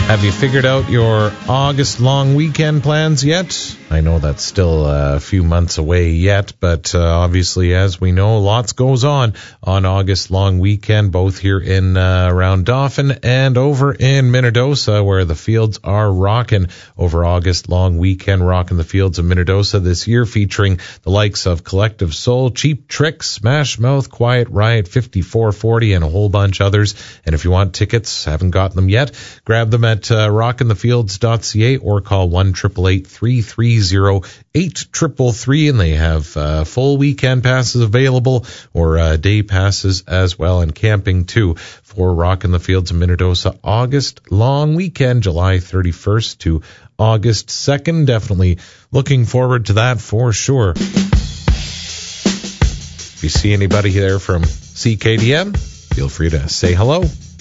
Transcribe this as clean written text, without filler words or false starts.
Have you figured out your August long weekend plans yet? I know that's still a few months away yet, but obviously, as we know, lots goes on August long weekend, both here in around Dauphin and over in Minnedosa, where the fields are rocking over August long weekend, rocking the fields of Minnedosa this year, featuring the likes of Collective Soul, Cheap Trick, Smash Mouth, Quiet Riot, 5440, and a whole bunch others. And if you want tickets, haven't gotten them yet, grab them at rockinthefields.ca or call 1-888-330-8333, and they have full weekend passes available, or day passes as well, and camping too, for Rockin' the Fields of Minnedosa August long weekend, July 31st to August 2nd. Definitely looking forward to that for sure. If you see anybody there from CKDM, feel free to say hello.